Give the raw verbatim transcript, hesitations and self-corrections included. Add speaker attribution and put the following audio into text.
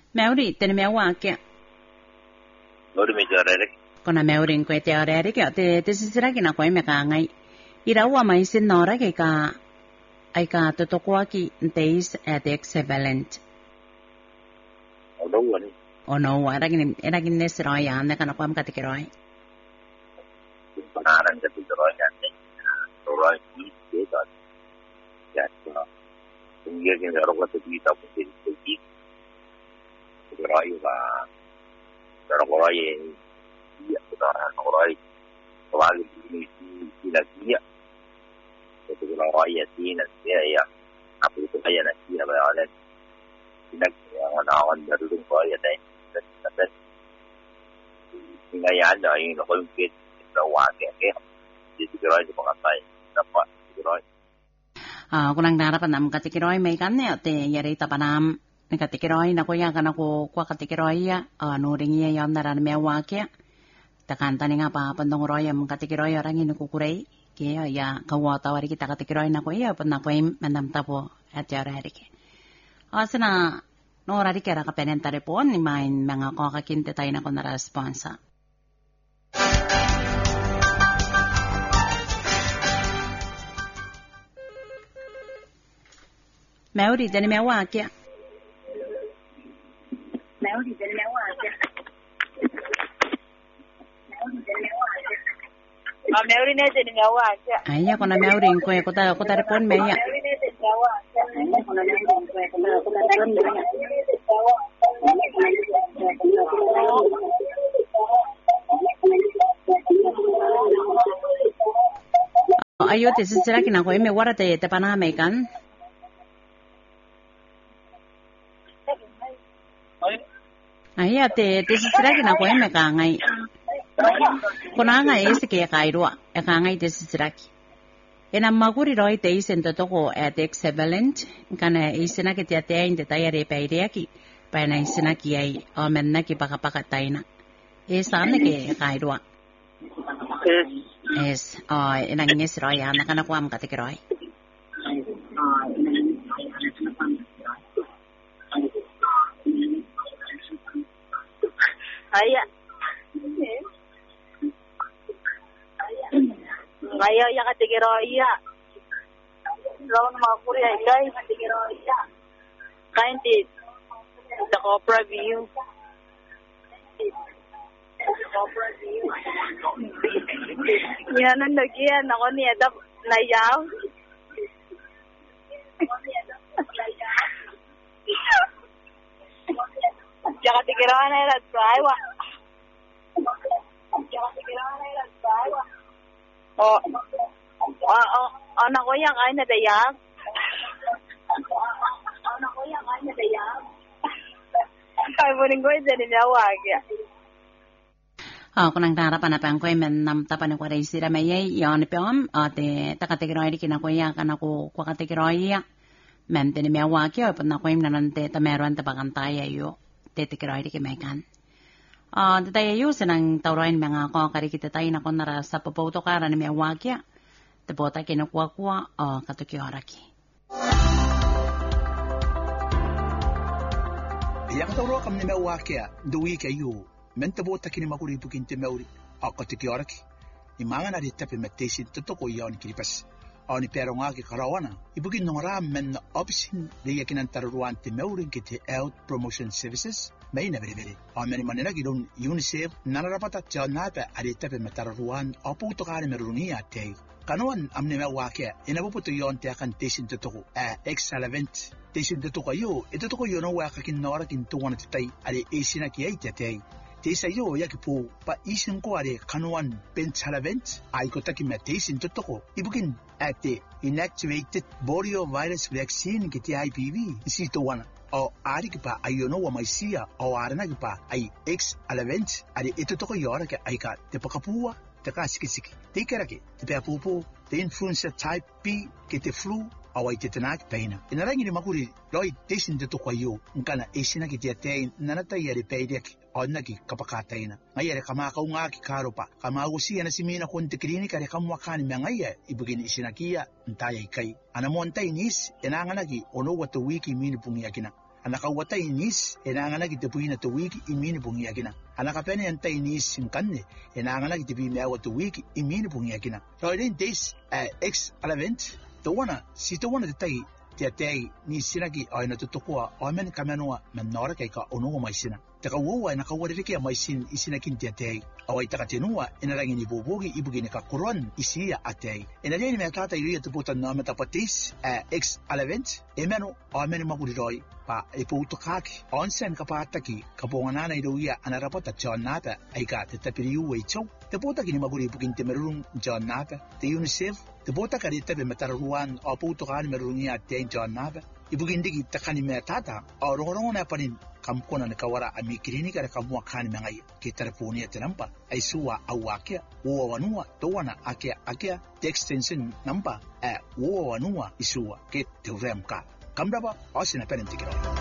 Speaker 1: Mauri tene me wake.
Speaker 2: Mauri me jarere.
Speaker 1: Kona mauri ko te arere ke te te sisira kina ko me ka ngai. Ira wa mai sin nora ke ka ai ka to to ko ki days at equivalent.
Speaker 2: Odo wani.
Speaker 1: Ono wa ra kini era kini sira ya ne kana ko am ka te roi.
Speaker 2: Panaran ke te roi kan ne. Roi ki ke da. Ya ko. Tungia ke ro ko te kita pun te ki. Roi ba. Ro roi ya ko da roi. Wali ni ni la kia. Itu kalau raya sini dia ya apa itu kaya nasi apa ada tidak yang orang baru raya deh tapi tinggal ya ada ini kalau mungkin kita wajar ke jadi raya itu pengatai dapat raya
Speaker 1: ah kunang darah panam katikiroi mai kan ne te yari tapanam ne katikiroi na ko ya kana ko kwa katikiroi ya no ringi ya ndaran me wakia takanta ninga pa pandong raya mong katikiroi orang ini kukurei kaya ya kawa tawari kita katikiroi na ko iya pun na ko im mandam tapo at yara rike asana no rari kera ka penen tarepon ni main mga ko kakinte tayo na ko na responsa Mauri dani me wakia Mauri dani me wakia
Speaker 3: Ah, Mauri ne deni me wakia.
Speaker 1: Aya kona Mauri ko ko ta ko ta repon me ya.
Speaker 3: Mauri ne deni me wakia. Kona Mauri ko ko ta ko ta repon me ya.
Speaker 1: Ayo te sisira kina ko me wara te te pana me kan. Aya te te sisira kina ko me ka ngai. Kona nga ese ke kairua e ka ngai te sisiraki. Ena maguri roi te isen to toko at equivalent kana isena ke te ate in te tayare paireaki pa na isena ki ai o menna ki paka paka taina. E sane ke kairua. Es o ena nges roi ana kana ko am ka te roi.
Speaker 3: Aya. Ngaya ya katigero iya. Lawan makuri ay guys katigero iya. Kain ti the Opera view. Opera view. Yan ang nagyan ako niya dap nayaw. Ya katigero na ila drive. Ya katigero na ila drive. Oh, oh, anak ko yang ay nadayag. Anak ko yang ay nadayag. Kaya mo rin ko yung dinilawag.
Speaker 1: Ah, kunang darah pana pang koy men nam tapan ko rin sira may yon piom ate takatigiroi kina ko ya kana ko ko katigiroi ya men tini me waki o pana ko im nanante tameron ta pagantaya yo tetigiroi ki may kan. Ah, uh, tayo yung sinang tauroin mga ko kari kita tayo na ko nara sa papoto kara ni may wakya. Tepota kinukuha-kuha o uh, katukioraki.
Speaker 4: Yang tauro kam ni may wakya, duwi kayo, men tepota kinimakuri bukin timauri o katukioraki. Imangan na ditapi matesin totoko yaw ni kiripas. O ni pero nga ki karawana, ibugin nung ram men na opsin liya kinantaruan timauri kiti health promotion services. May na beri-beri. O meni manina gidon UNICEF nanarapata tiyaw nape aditape matararuan o puto kare merunia te. Kanuan amne me wake inabuputo yon te akan tesin tutoko a excellent tesin tutoko yo ito toko yo no waka kin nora kin tuwan tay ade esina ki ay te. Tesa yo yakipo pa isin ko ade kanuan pentsalavent ay ko taki tesin tutoko ibugin ate inactivated poliovirus vaccine kiti I P V sito wana. O ari kipa ayono wa maisia o arana kipa ay ex alevent ari ito toko yora ke ay ka te pakapua te ka sikisiki te kerake te pe apupo te influenza type B ke te flu o ay te tenak peina inarangi ni makuri loi tesin te toko yo nkana esina ki te te nanata yari peidek o naki kapakataina ngayere kama ka unga ki karopa kama usia na simina kon te klinika re kamwa kan mangaya ibugin isinakia ntaya kai ana monta inis enanga nagi ono watu wiki mini pungi yakina anakawata inis enangana kitapuina to wiki imini bungi yakina anakapene anta inis simkanne enangana kitapi mewa to wiki imini bungi yakina so in this uh, X element the one si the one tai te tai ni sinaki aina tutokua amen kamenua menora kaika onugo maisina taka wowa na kawarike ya maisin isinakin te tai awai taka tenua inarangi ni bobogi ibugine ka koron isia atei inaleni me tata iria tuputa na metapatis uh, X element emeno amen maguriroi pa iputo kaki onsen kapataki kaponganana iruia anarapota chonata aika te tapiriu weicho te pota kini maguri bukin te merung chonata te UNICEF te pota karita be mataruan aputo kan merungia te chonata ibugin digi takani me tata aurongorong na panin kamkona na kawara amikirini kare kamua kani mengai ke telefoni tenampa aisua awakia wo wanua towana akia akia te extension number e wo wanua isua ke te remka kamdaba asina penentikiro